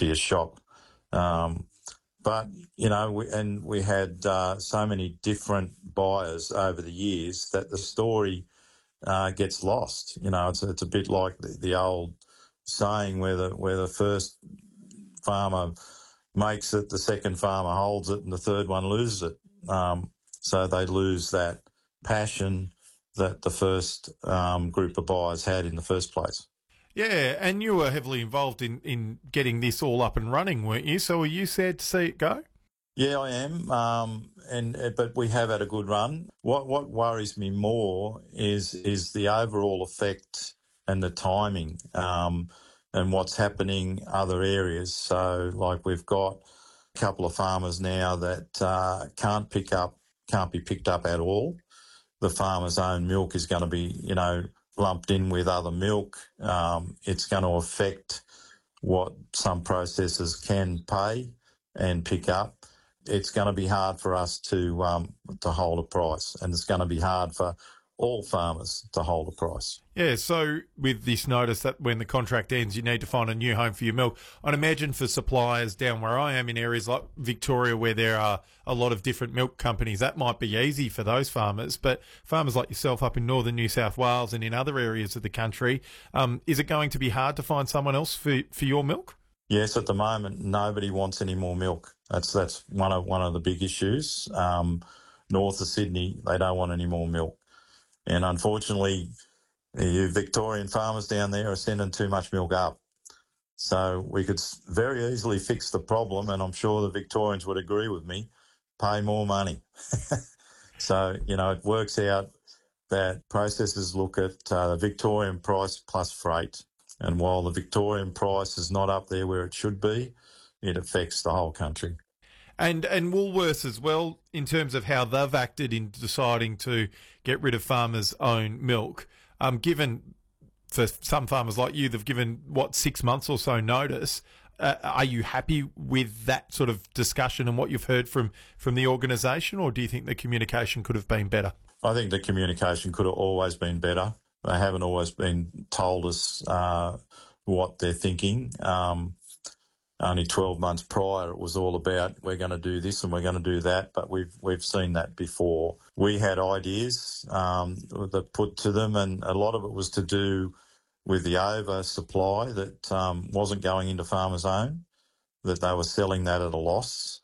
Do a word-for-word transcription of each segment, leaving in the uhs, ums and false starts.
to your shop. Um, but, you know, we, and we had uh, so many different buyers over the years that the story uh, gets lost. You know, it's, it's a bit like the, the old saying where the, where the first farmer makes it, the second farmer holds it, and the third one loses it. Um, so they lose that passion that the first um, group of buyers had in the first place. Yeah, and you were heavily involved in, in getting this all up and running, weren't you? So were you sad to see it go? Yeah, I am, um, and uh, but we have had a good run. What what worries me more is is the overall effect and the timing, um, and what's happening other areas. So, like we've got a couple of farmers now that uh, can't pick up, can't be picked up at all. The farmer's own milk is going to be, you know, lumped in with other milk. Um, it's going to affect what some processors can pay and pick up. It's going to be hard for us to um, to hold a price, and it's going to be hard for all farmers to hold a price. Yeah, so with this notice that when the contract ends, you need to find a new home for your milk, I'd imagine for suppliers down where I am in areas like Victoria where there are a lot of different milk companies, that might be easy for those farmers. But farmers like yourself up in northern New South Wales and in other areas of the country, um, is it going to be hard to find someone else for, for your milk? Yes, at the moment, nobody wants any more milk. That's that's one of one of the big issues. Um, north of Sydney, they don't want any more milk. And unfortunately, you Victorian farmers down there are sending too much milk up. So we could very easily fix the problem, and I'm sure the Victorians would agree with me, pay more money. So, you know, it works out that processors look at uh, the Victorian price plus freight. And while the Victorian price is not up there where it should be, it affects the whole country. And and Woolworths as well, in terms of how they've acted in deciding to get rid of farmers' own milk. Um, given for some farmers like you, they've given what six months or so notice. Uh, are you happy with that sort of discussion and what you've heard from from the organisation, or do you think the communication could have been better? I think the communication could have always been better. They haven't always been told us uh, what they're thinking. Um, Only twelve months prior, it was all about we're going to do this and we're going to do that, but we've we've seen that before. We had ideas um, that put to them, and a lot of it was to do with the oversupply that um, wasn't going into farmers' own, that they were selling that at a loss,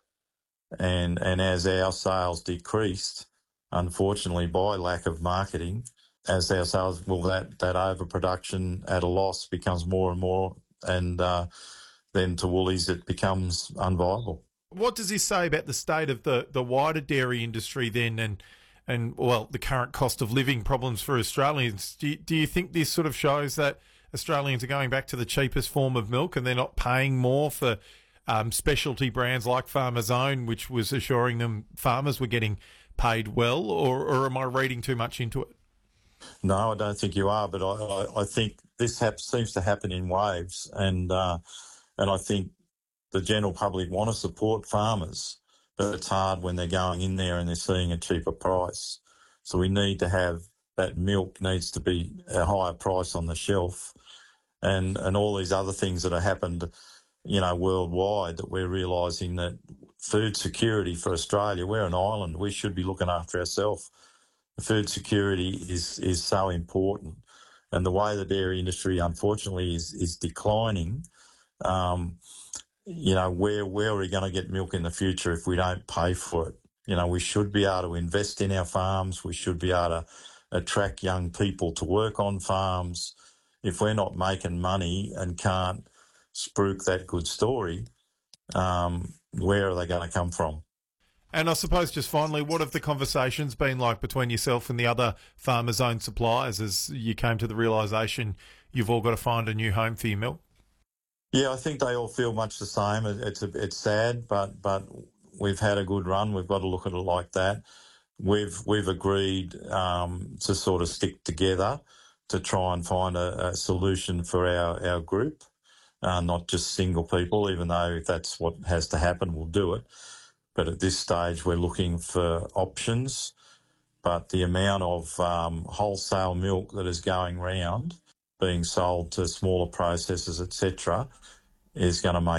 and and as our sales decreased, unfortunately by lack of marketing, as our sales, well, that that overproduction at a loss becomes more and more, and uh, then to Woolies it becomes unviable. What does this say about the state of the, the wider dairy industry then, and and well, the current cost of living problems for Australians? Do you, do you think this sort of shows that Australians are going back to the cheapest form of milk and they're not paying more for um, specialty brands like Farmers Own, which was assuring them farmers were getting paid well, or, or am I reading too much into it? No, I don't think you are, but I, I, I think this hap- seems to happen in waves, and uh, and I think the general public want to support farmers, but it's hard when they're going in there and they're seeing a cheaper price. So we need to have that milk needs to be a higher price on the shelf, and and all these other things that have happened, you know, worldwide, that we're realising that food security for Australia, we're an island, we should be looking after ourselves. Food security is is so important, and the way the dairy industry, unfortunately, is is declining. Um, you know, where where are we going to get milk in the future if we don't pay for it? You know, we should be able to invest in our farms. We should be able to attract young people to work on farms. If we're not making money and can't spruik that good story, um, where are they going to come from? And I suppose just finally, what have the conversations been like between yourself and the other farmers' own suppliers as you came to the realisation you've all got to find a new home for your milk? Yeah, I think they all feel much the same. It's a, it's sad, but but we've had a good run. We've got to look at it like that. We've we've agreed um, to sort of stick together to try and find a, a solution for our our group, uh, not just single people. Even though if that's what has to happen, we'll do it. But at this stage, we're looking for options. But the amount of um, wholesale milk that is going round, being sold to smaller processors, et cetera, is going to make